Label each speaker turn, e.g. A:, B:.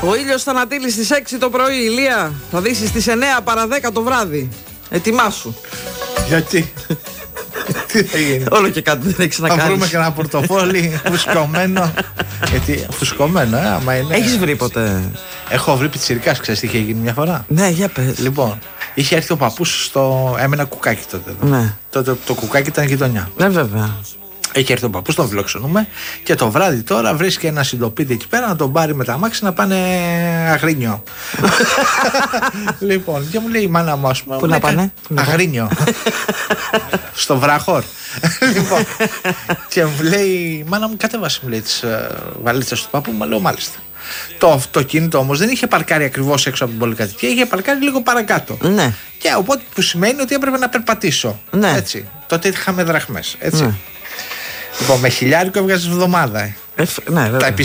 A: Ο ήλιος θα ανατείλει στις 6 το πρωί, Ηλία. Θα δύσει στις 9 παρά 10 το βράδυ. Ετοιμάσου.
B: Γιατί? Τι θα γίνει?
A: Όλο και κάτι δεν έχεις να κάνεις.
B: Θα βρούμε και ένα πορτοφόλι φουσκωμένο. Γιατί φουσκωμένο, άμα είναι.
A: Έχεις βρει ποτέ?
B: Έχω βρει πιτσιρικάς, ξέρεις τι είχε γίνει μια φορά?
A: Ναι, για πες.
B: Λοιπόν, είχε έρθει ο παππούς στο. Έμενα κουκάκι τότε.
A: Ναι.
B: Τότε το κουκάκι ήταν γειτονιά.
A: Ναι, βέβαια.
B: Έχει έρθει ο παππούς, τον φιλοξενούμε και το βράδυ τώρα βρίσκει ένα συντοπίτη εκεί πέρα να τον πάρει με τα αμάξι να πάνε Αγρίνιο. Λοιπόν, και μου λέει η μάνα μου, ας πούμε.
A: Πού να πάνε?
B: Αγρίνιο. Στο Βραχόρ. Λοιπόν, και μου λέει η μάνα μου, κατέβασε, μου λέει, τις βαλίτσες του παππού. Μου λέω μάλιστα. Το αυτοκίνητο όμως δεν είχε παρκάρει ακριβώς έξω από την πολυκατοικία, είχε παρκάρει λίγο παρακάτω.
A: Ναι.
B: Και οπότε που σημαίνει ότι έπρεπε να περπατήσω.
A: Ναι.
B: Έτσι. Τότε είχαμε δραχμές. Έτσι.
A: Ναι.
B: Λοιπόν, με 1.000 έβγαζε εβδομάδα.
A: Ναι,
B: Τα
A: βέβαια.